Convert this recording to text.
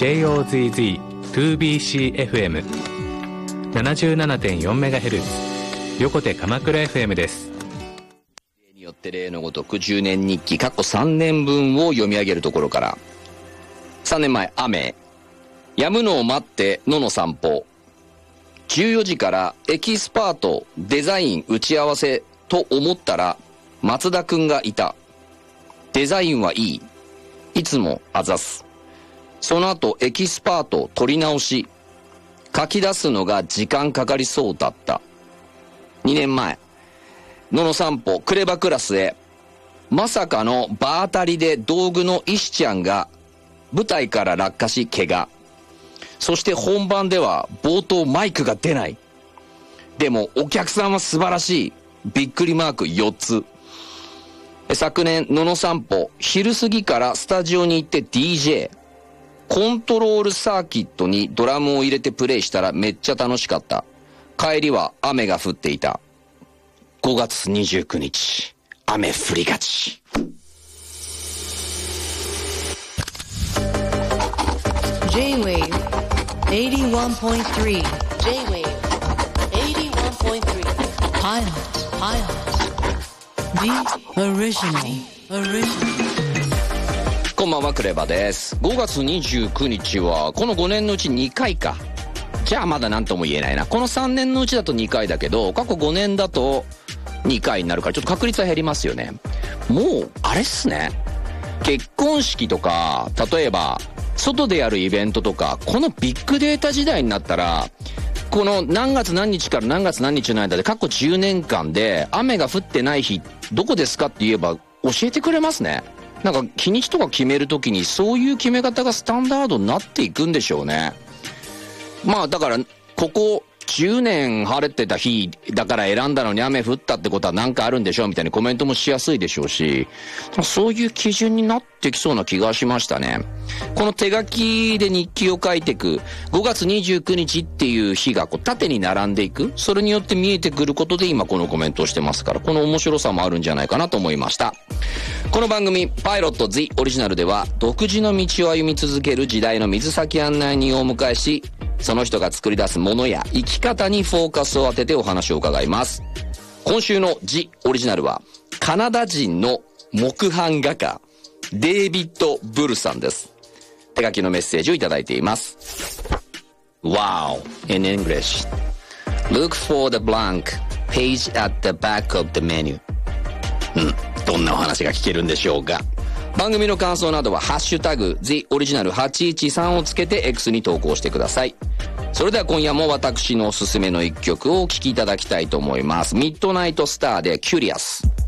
JOZZ2BCFM77.4MHz 横手鎌倉 FM です。 例によって例のごとく10年日記過去3年分を読み上げるところから。3年前、雨。止むのを待って野の散歩。14時からエキスパートデザイン打ち合わせと思ったら松田くんがいた。デザインはいい。いつもあざす。その後エキスパート取り直し。書き出すのが時間かかりそうだった。2年前、野の散歩クレバクラスへ。まさかの場当たりで道具の石ちゃんが舞台から落下し怪我。そして本番では冒頭マイクが出ない。でもお客さんは素晴らしい。びっくりマーク4つ。昨年野の散歩昼過ぎからスタジオに行って DJ。コントロールサーキットにドラムを入れてプレイしたらめっちゃ楽しかった。帰りは雨が降っていた。5月29日、雨降りがち。 J-Wave 81.3 J-Wave 81.3 Pilot The Original こんばんは、クレバです。5月29日はこの5年のうち2回か。じゃあまだ何とも言えないな。この3年のうちだと2回だけど、過去5年だと2回になるからちょっと確率は減りますよね。もうあれっすね、結婚式とか例えば外でやるイベントとか、このビッグデータ時代になったら、この何月何日から何月何日の間で過去10年間で雨が降ってない日どこですかって言えば教えてくれますね。なんか日にちとか決めるときにそういう決め方がスタンダードになっていくんでしょうね。まあだからここ10年晴れてた日だから選んだのに雨降ったってことはなんかあるんでしょうみたいにコメントもしやすいでしょうし、そういう基準になってきそうな気がしましたね。この手書きで日記を書いていく5月29日っていう日がこう縦に並んでいく、それによって見えてくることで今このコメントをしてますから、この面白さもあるんじゃないかなと思いました。この番組パイロット The オリジナルでは独自の道を歩み続ける時代の水先案内人をお迎えし、その人が作り出すものや生き方にフォーカスを当ててお話を伺います。今週の The オリジナルはカナダ人の木版画家デイビッド・ブルさんです。手書きのメッセージをいただいています。 Wow, in English. Look for the blank page at the back of the menu. どんなお話が聞けるんでしょうか。番組の感想などはハッシュタグ The Original 813をつけて X に投稿してください。それでは今夜も私のおすすめの一曲をお聴きいただきたいと思います。ミッドナイトスターでキュリアス。